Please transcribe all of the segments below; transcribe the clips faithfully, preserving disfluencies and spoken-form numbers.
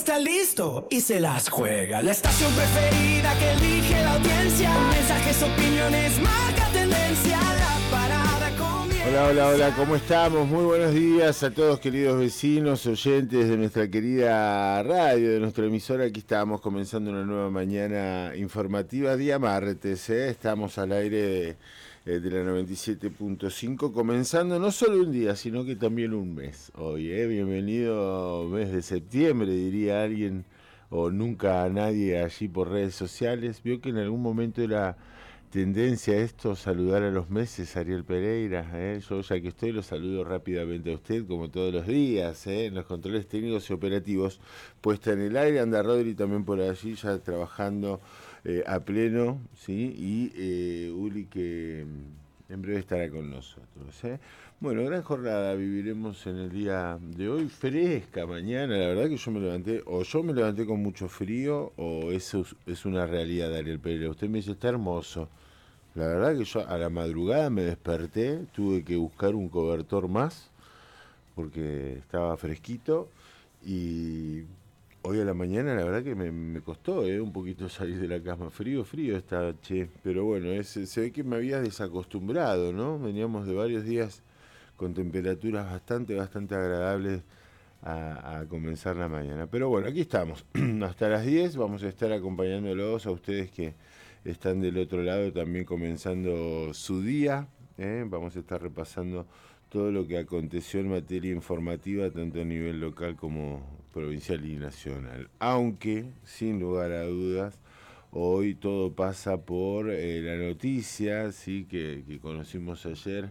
está listo y se las juega. La estación preferida que elige la audiencia. Mensajes, opiniones, marca tendencia. La parada comienza. Hola, hola, hola, ¿cómo estamos? Muy buenos días a todos, queridos vecinos, oyentes de nuestra querida radio, de nuestra emisora. Aquí estamos comenzando una nueva mañana informativa, día martes, ¿eh? Estamos al aire de, eh, de la noventa y siete punto cinco, comenzando no solo un día, sino que también un mes hoy, ¿eh? Bienvenido mes de septiembre, diría alguien, o nunca a nadie allí por redes sociales. Vio que en algún momento era tendencia a esto, saludar a los meses, Ariel Pereira, ¿eh? Yo ya que estoy lo saludo rápidamente a usted, como todos los días, ¿eh? En los controles técnicos y operativos, puesta en el aire, anda Rodri también por allí, ya trabajando eh, a pleno, ¿sí? Y eh, Uli que en breve estará con nosotros, ¿eh? Bueno, gran jornada viviremos en el día de hoy, fresca mañana, la verdad que yo me levanté, o yo me levanté con mucho frío, o eso es, es una realidad, Ariel Pereira. Usted me dice, está hermoso. La verdad que yo a la madrugada me desperté, tuve que buscar un cobertor más, porque estaba fresquito, y hoy a la mañana la verdad que me, me costó ¿eh? un poquito salir de la cama. Frío, frío está, che, pero bueno, es, se ve que me había desacostumbrado, ¿no? Veníamos de varios días con temperaturas bastante, bastante agradables a, a comenzar la mañana. Pero bueno, aquí estamos, hasta las diez vamos a estar acompañándolos a ustedes que están del otro lado también comenzando su día, ¿eh? Vamos a estar repasando todo lo que aconteció en materia informativa, tanto a nivel local como provincial y nacional. Aunque, sin lugar a dudas, hoy todo pasa por eh, la noticia, ¿sí? que, que conocimos ayer,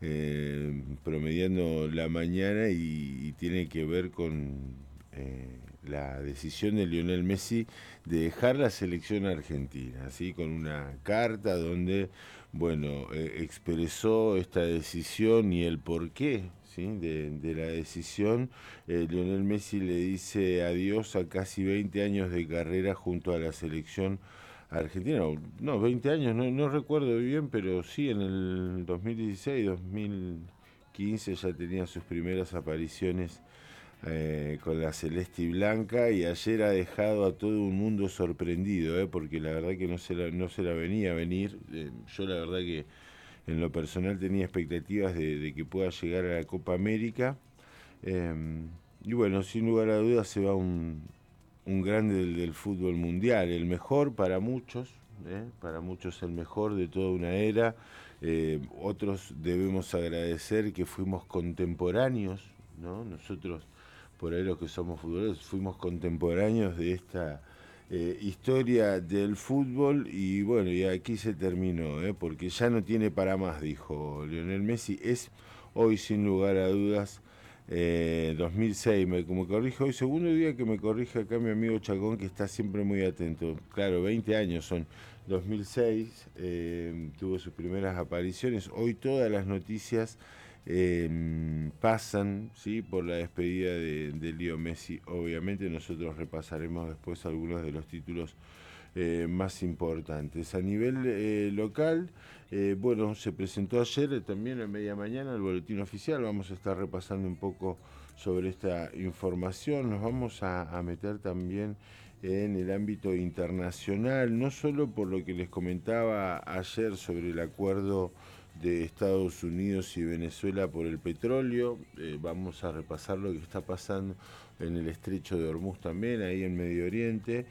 eh, promediando la mañana, y, y tiene que ver con eh, la decisión de Lionel Messi de dejar la selección argentina, ¿sí? Con una carta donde, bueno, eh, expresó esta decisión y el porqué, ¿sí? de, de la decisión. eh, Lionel Messi le dice adiós a casi veinte años de carrera junto a la selección argentina. No, veinte años, no, no recuerdo bien, pero sí, en el dos mil dieciséis, dos mil quince ya tenía sus primeras apariciones Eh, con la celeste y blanca, y ayer ha dejado a todo un mundo sorprendido, eh, porque la verdad que no se la, no se la venía a venir. Eh, yo la verdad que en lo personal tenía expectativas de, de que pueda llegar a la Copa América, eh, y bueno, sin lugar a dudas se va un, un grande del, del fútbol mundial, el mejor para muchos, eh, para muchos el mejor de toda una era. Eh, otros debemos agradecer que fuimos contemporáneos, ¿no? Nosotros, por ahí los que somos futboleros, fuimos contemporáneos de esta eh, historia del fútbol, y bueno, y aquí se terminó, ¿eh? Porque ya no tiene para más, dijo Lionel Messi. Es hoy, sin lugar a dudas, eh, dos mil seis, me, como corrijo hoy, segundo día que me corrige acá mi amigo Chacón, que está siempre muy atento. Claro, veinte años son. dos mil seis eh, tuvo sus primeras apariciones. Hoy todas las noticias Eh, pasan, ¿sí? por la despedida de, de Leo Messi. Obviamente nosotros repasaremos después algunos de los títulos eh, más importantes. A nivel eh, local, eh, bueno, se presentó ayer también a media mañana el boletín oficial. Vamos a estar repasando un poco sobre esta información. Nos vamos a, a meter también en el ámbito internacional, no solo por lo que les comentaba ayer sobre el acuerdo de Estados Unidos y Venezuela por el petróleo. Eh, vamos a repasar lo que está pasando en el estrecho de Hormuz también, ahí en Medio Oriente,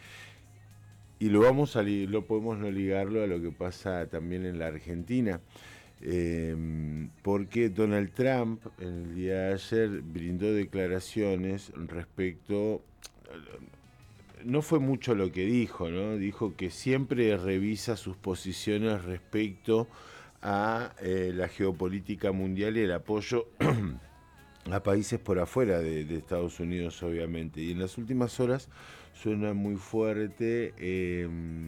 y lo vamos a lo podemos no ligarlo a lo que pasa también en la Argentina, eh, porque Donald Trump en el día de ayer brindó declaraciones respecto. No fue mucho lo que dijo, ¿no? Dijo que siempre revisa sus posiciones respecto a eh, la geopolítica mundial y el apoyo a países por afuera de, de Estados Unidos, obviamente. Y en las últimas horas suena muy fuerte, eh,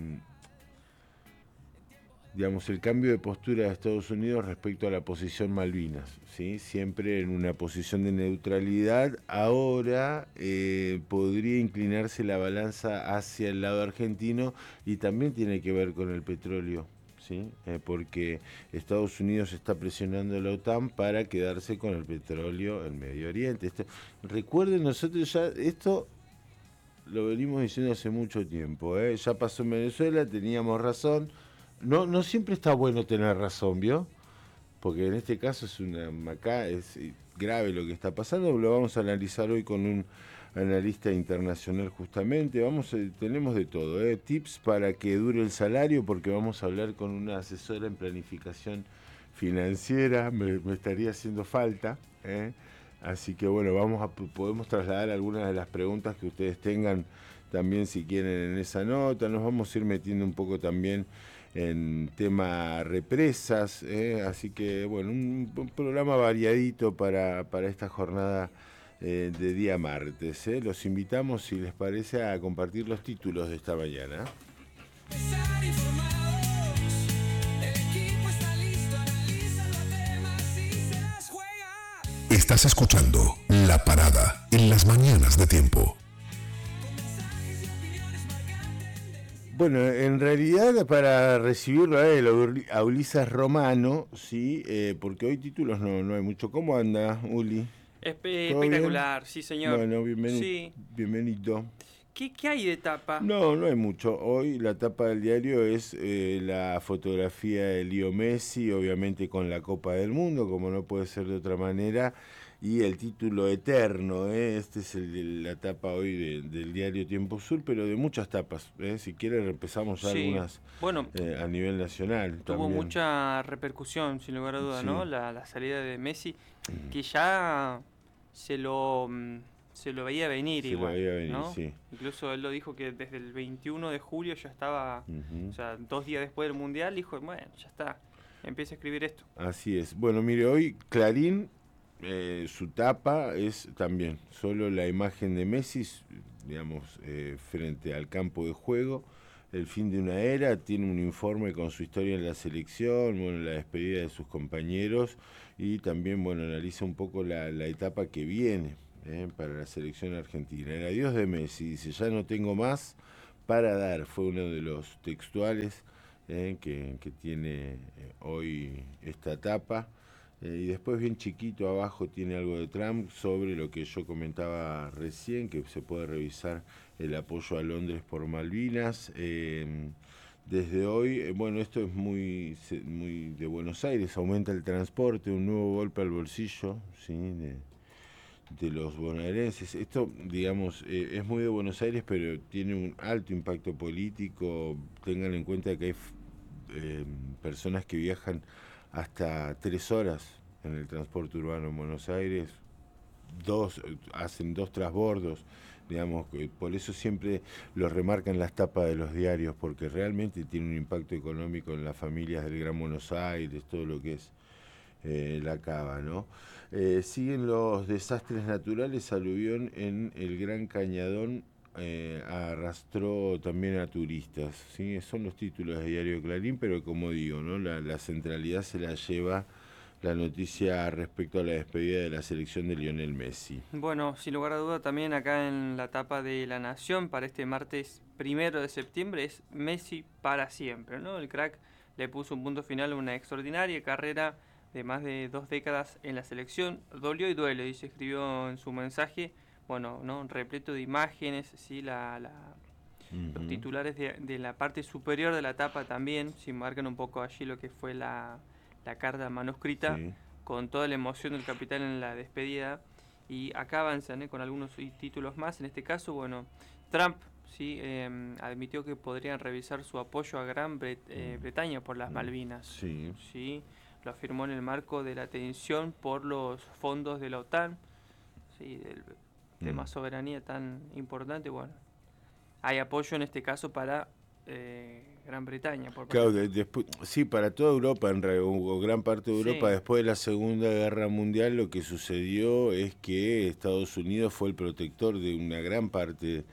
digamos, el cambio de postura de Estados Unidos respecto a la posición Malvinas, ¿sí? Siempre en una posición de neutralidad. Ahora eh, podría inclinarse la balanza hacia el lado argentino, y también tiene que ver con el petróleo, ¿sí? Eh, porque Estados Unidos está presionando a la OTAN para quedarse con el petróleo en Medio Oriente. Esto, recuerden, nosotros ya, esto lo venimos diciendo hace mucho tiempo, ¿eh? Ya pasó en Venezuela, teníamos razón. No, no siempre está bueno tener razón, ¿vio? Porque en este caso es una macá, es grave lo que está pasando. Lo vamos a analizar hoy con un analista internacional justamente. Vamos, eh, tenemos de todo, ¿eh? Tips para que dure el salario, porque vamos a hablar con una asesora en planificación financiera, me, me estaría haciendo falta, ¿eh? Así que bueno, vamos a podemos trasladar algunas de las preguntas que ustedes tengan también si quieren en esa nota. Nos vamos a ir metiendo un poco también en tema represas, ¿eh? Así que bueno, un, un programa variadito para, para esta jornada eh, de día martes, ¿eh? Los invitamos, si les parece, a compartir los títulos de esta mañana. Estás escuchando La Parada en las mañanas de Tiempo. Bueno, en realidad para recibirlo a él, a Ulises Romano, sí, eh, porque hoy títulos no, no hay mucho. ¿Cómo anda, Uli? Espe espectacular, bien? Sí, señor. Bueno, bienvenido. Sí. Bienvenido. ¿Qué, ¿Qué hay de tapa? No, no hay mucho. Hoy la tapa del diario es eh, la fotografía de Leo Messi, obviamente con la Copa del Mundo, como no puede ser de otra manera, y el título eterno, ¿eh? Este es el, la tapa hoy de, del diario Tiempo Sur, pero de muchas tapas, ¿eh? Si quieren empezamos ya sí. algunas bueno, eh, a nivel nacional. Tuvo también. mucha repercusión, sin lugar a dudas, sí. ¿no? La, la salida de Messi, que ya se lo... Se lo veía venir se igual, lo veía venir, ¿no? Sí. Incluso él lo dijo que desde el veintiuno de julio ya estaba, uh-huh. o sea, dos días después del Mundial, dijo, bueno, ya está, empieza a escribir esto. Así es. Bueno, mire, hoy Clarín, eh, su tapa es también solo la imagen de Messi, digamos, eh, frente al campo de juego, el fin de una era, tiene un informe con su historia en la selección, bueno, la despedida de sus compañeros y también, bueno, analiza un poco la, la etapa que viene. Eh, para la selección argentina. El adiós de Messi, dice, ya no tengo más para dar, fue uno de los textuales eh, que, que tiene eh, hoy esta etapa. Eh, y después bien chiquito abajo tiene algo de Trump sobre lo que yo comentaba recién, que se puede revisar el apoyo a Londres por Malvinas. Eh, desde hoy, eh, bueno, esto es muy, muy de Buenos Aires, aumenta el transporte, un nuevo golpe al bolsillo, ¿sí? de, de los bonaerenses. Esto, digamos, eh, es muy de Buenos Aires, pero tiene un alto impacto político. Tengan en cuenta que hay eh, personas que viajan hasta tres horas en el transporte urbano en Buenos Aires, dos, hacen dos transbordos, digamos, por eso siempre lo remarcan las tapas de los diarios, porque realmente tiene un impacto económico en las familias del Gran Buenos Aires, todo lo que es eh, la Cava, ¿no? Eh, siguen los desastres naturales, aluvión en el Gran Cañadón eh, arrastró también a turistas, ¿sí? Son los títulos de Diario Clarín, pero como digo, ¿no? la, la centralidad se la lleva la noticia respecto a la despedida de la selección de Lionel Messi. Bueno, sin lugar a duda también acá en la tapa de La Nación para este martes primero de septiembre es Messi para siempre, ¿no? El crack le puso un punto final a una extraordinaria carrera de más de dos décadas en la selección. Dolió y duele, dice, escribió en su mensaje, bueno, no, repleto de imágenes, sí, la, la uh-huh. los titulares de, de la parte superior de la tapa también, sí, marcan un poco allí lo que fue la, la carta manuscrita, sí. con toda la emoción del capitán en la despedida, y acá avanzan ¿eh? con algunos títulos más. En este caso, bueno, Trump sí eh, admitió que podrían revisar su apoyo a Gran Bret eh, Bretaña por las Malvinas. Sí. sí. Lo afirmó en el marco de la tensión por los fondos de la OTAN, sí, del mm. tema soberanía tan importante. Bueno, hay apoyo en este caso para eh, Gran Bretaña. Por claro, de, después, sí, para toda Europa, en realidad, o gran parte de Europa, sí. Después de la Segunda Guerra Mundial, lo que sucedió es que Estados Unidos fue el protector de una gran parte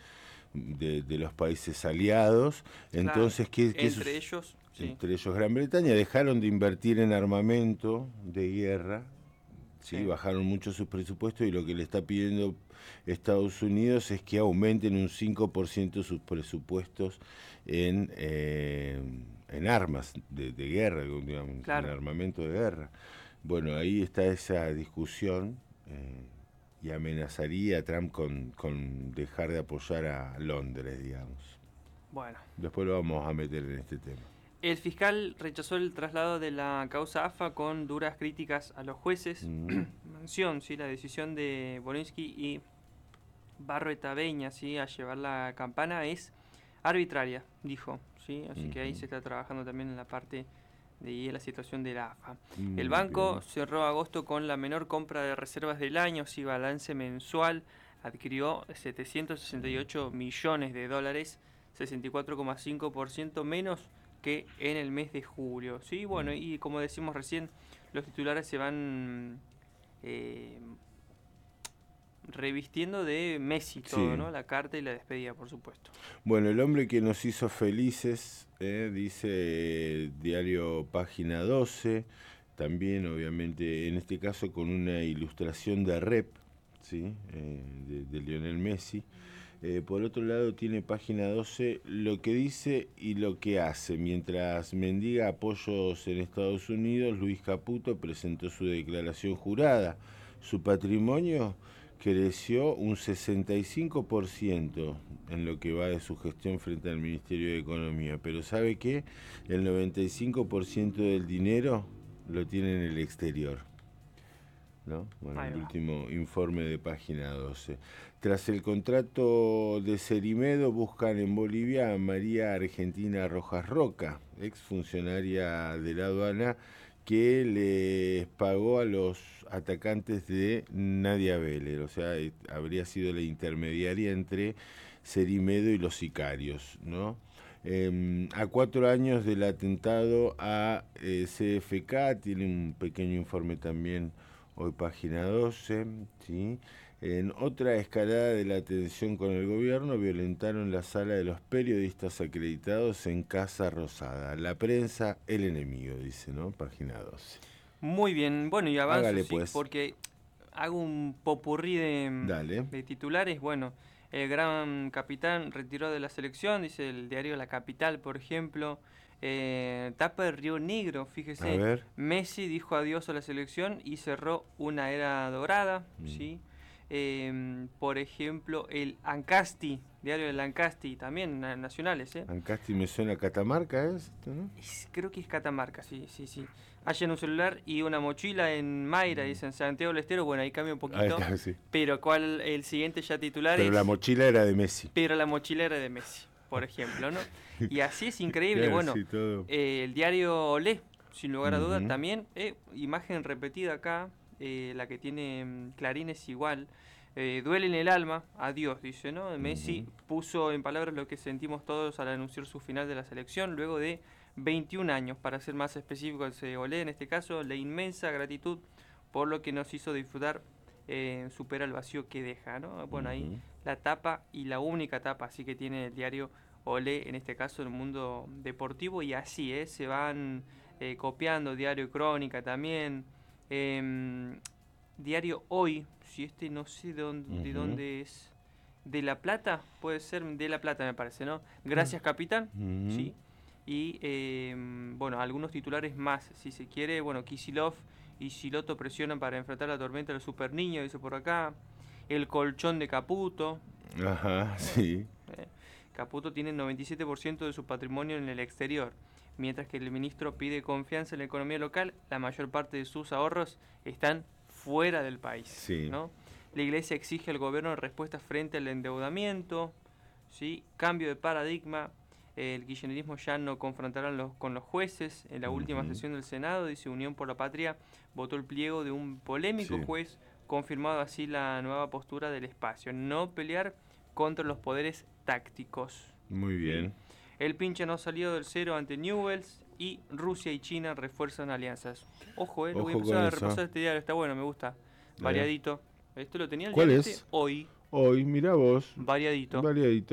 de, de los países aliados. Claro. Entonces, ¿qué, qué entre ellos? Sí. Entre ellos Gran Bretaña, dejaron de invertir en armamento de guerra, ¿sí? Sí. Bajaron mucho sus presupuestos y lo que le está pidiendo Estados Unidos es que aumenten un cinco por ciento sus presupuestos en, eh, en armas de, de guerra, digamos, claro. en armamento de guerra. Bueno, ahí está esa discusión. Eh, y amenazaría a Trump con, con dejar de apoyar a Londres, digamos. Bueno. Después lo vamos a meter en este tema. El fiscal rechazó el traslado de la causa A F A con duras críticas a los jueces. Mm. Mención, ¿sí? La decisión de Borinsky y Barroetaveña, ¿sí? A llevar la campana es arbitraria, dijo, ¿sí? Así uh-huh. que ahí se está trabajando también en la parte de la situación de la A F A. Mm, el banco bien. cerró agosto con la menor compra de reservas del año, sí, balance mensual, adquirió setecientos sesenta y ocho millones de dólares, sesenta y cuatro coma cinco por ciento menos que en el mes de julio. Sí, bueno, y como decimos recién, los titulares se van eh, revistiendo de Messi, todo, sí. ¿no? La carta y la despedida, por supuesto. Bueno, el hombre que nos hizo felices, eh, dice eh, Diario Página doce, también obviamente en este caso con una ilustración de Rep, ¿sí? eh, de, de Lionel Messi. Eh, por otro lado tiene Página doce lo que dice y lo que hace. Mientras mendiga apoyos en Estados Unidos, Luis Caputo presentó su declaración jurada. Su patrimonio creció un sesenta y cinco por ciento en lo que va de su gestión frente al Ministerio de Economía. Pero ¿sabe qué? El noventa y cinco por ciento del dinero lo tiene en el exterior, ¿no? Bueno, el último informe de Página doce. Tras el contrato de Cerimedo, buscan en Bolivia a María Argentina Rojas Roca, exfuncionaria de la aduana, que les pagó a los atacantes de Nadia Vélez. O sea, habría sido la intermediaria entre Cerimedo y los sicarios, ¿no? Eh, a cuatro años del atentado a eh, C F K, tiene un pequeño informe también hoy Página doce, ¿sí? En otra escalada de la tensión con el gobierno, violentaron la sala de los periodistas acreditados en Casa Rosada. La prensa, el enemigo, dice, ¿no? Página doce. Muy bien, bueno, y avanzo, Hágale, sí, pues. porque hago un popurrí de, de titulares. Bueno, el gran capitán retiró de la selección, dice el diario La Capital, por ejemplo. Eh, tapa de Río Negro, fíjese. Messi dijo adiós a la selección y cerró una era dorada, mm. ¿sí? Eh, por ejemplo, el Ancasti, diario del Ancasti, también nacionales, ¿eh? Ancasti me suena a Catamarca, ¿es? ¿No? Es, creo que es Catamarca, sí, sí, sí. Hallan un celular y una mochila en Mayra, dicen Santiago del Estero, bueno, ahí cambia un poquito. Ahí, sí. Pero cuál el siguiente ya titular Pero es, la mochila era de Messi. Pero la mochila era de Messi, por ejemplo, ¿no? Y así es increíble, claro, bueno, sí, eh, el diario Olé, sin lugar a dudas, uh-huh. también, eh, imagen repetida acá, eh, la que tiene um, Clarín es igual. Eh, duele en el alma, adiós, dice, ¿no? Messi uh-huh. puso en palabras lo que sentimos todos al anunciar su final de la selección, luego de veintiún años, para ser más específico, se Olé en este caso, la inmensa gratitud por lo que nos hizo disfrutar, eh, supera el vacío que deja, ¿no? Bueno, uh-huh. ahí la tapa y la única tapa, así que tiene el diario Olé, en este caso, en el mundo deportivo, y así, ¿eh? Se van eh, copiando, diario Crónica también, eh, diario Hoy, si este no sé de dónde, uh-huh. de dónde es, de La Plata, puede ser de La Plata me parece, ¿no? Gracias, capitán, uh-huh. ¿sí? Y, eh, bueno, algunos titulares más, si se quiere, bueno, Kicillof y Siloto presionan para enfrentar la tormenta del Super Niño, dice por acá, el colchón de Caputo. Ajá, sí. Eh, Caputo tiene noventa y siete por ciento de su patrimonio en el exterior, mientras que el ministro pide confianza en la economía local, la mayor parte de sus ahorros están fuera del país, sí. ¿no? La Iglesia exige al gobierno respuestas frente al endeudamiento, ¿sí? Cambio de paradigma, el kirchnerismo ya no confrontará los, con los jueces. En la uh-huh. última sesión del Senado, dice Unión por la Patria, votó el pliego de un polémico sí. juez, confirmado así la nueva postura del espacio, no pelear contra los poderes tácticos. Muy bien. El pinche no salió del cero ante Newells y Rusia y China refuerzan alianzas. Ojo, eh, lo voy a empezar a repasar este diario, está bueno, me gusta. Variadito. Esto lo tenía el ¿Cuál diario es? Este hoy. Hoy, mirá vos. Variadito. Variadito.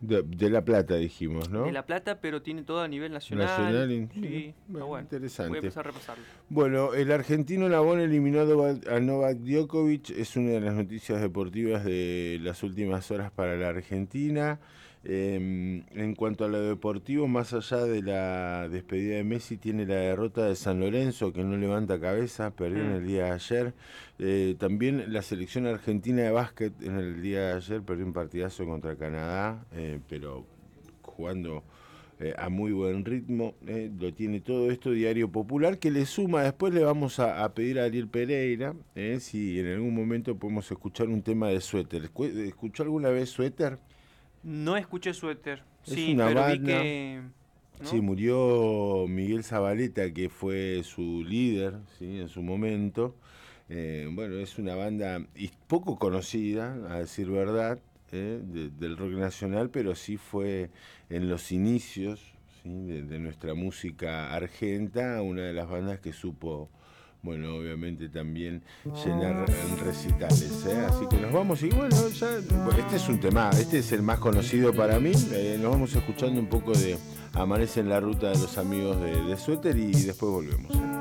De, de La Plata dijimos, ¿no? De La Plata, pero tiene todo a nivel nacional. Nacional, y- Sí, sí, está bueno, bueno. interesante. Voy a empezar a repasarlo. Bueno, el argentino Nabón eliminó a Novak- a Novak Djokovic, es una de las noticias deportivas de las últimas horas para la Argentina. Eh, en cuanto a lo deportivo, más allá de la despedida de Messi, tiene la derrota de San Lorenzo, que no levanta cabeza, perdió en Mm. el día de ayer. Eh, también la selección argentina de básquet en el día de ayer perdió un partidazo contra Canadá, eh, pero jugando eh, a muy buen ritmo. Eh, lo tiene todo esto Diario Popular, que le suma, después le vamos a, a pedir a Ariel Pereira eh, si en algún momento podemos escuchar un tema de Suéter. Escu- ¿Escuchó alguna vez Suéter? No escuché Suéter. Es Sí, una pero vi banda. que... ¿no? Sí, murió Miguel Zabaleta, que fue su líder, ¿sí?, en su momento. Eh, bueno, es una banda y poco conocida, a decir verdad, eh, de- del rock nacional, pero sí fue en los inicios, ¿sí?, de, de nuestra música argenta, una de las bandas que supo, bueno, obviamente también llenar en recitales, ¿eh? Así que nos vamos y bueno, ya, bueno, este es un tema, este es el más conocido para mí. Eh, nos vamos escuchando un poco de Amanece en la ruta de los amigos de, de Suéter y después volvemos.